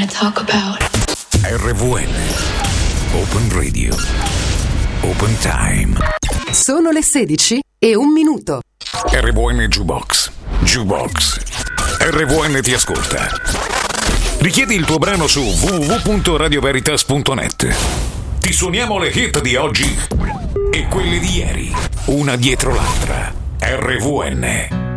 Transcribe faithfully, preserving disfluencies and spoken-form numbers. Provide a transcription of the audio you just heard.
talk about. R V N Open Radio Open Time. Sono le sedici e un minuto. R V N Jukebox Jukebox R V N ti ascolta. Richiedi il tuo brano su w w w punto radio veritas punto net. Ti suoniamo le hit di oggi e quelle di ieri, una dietro l'altra. R V N